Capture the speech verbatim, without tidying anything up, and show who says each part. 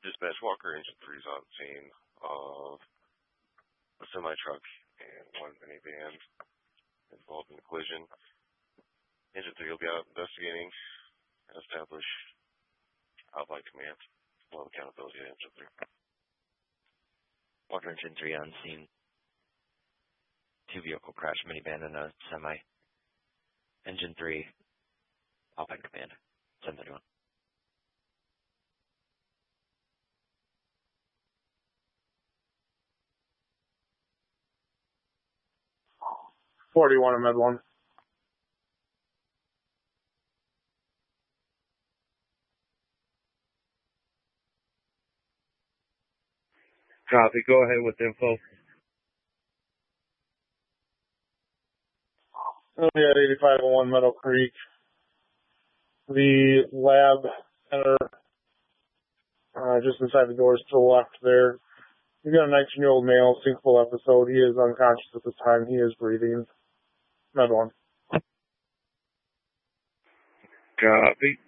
Speaker 1: Dispatch Walker, Engine three is on scene of a semi-truck and one minivan involved in the collision. Engine three will be out investigating and establish outline command. Full accountability to Engine three.
Speaker 2: Walker, Engine three on scene. Two vehicle crash, minivan and a semi. Engine three, Alpine command. seven thirty-one.
Speaker 3: forty-one, Med one.
Speaker 4: Copy. Go ahead with info.
Speaker 3: We at eighty-five oh one Meadow Creek. The lab center, uh, just inside the doors to the left there. We've got a nineteen-year-old male, syncopal episode. He is unconscious at this time. He is breathing. Med one.
Speaker 4: Copy.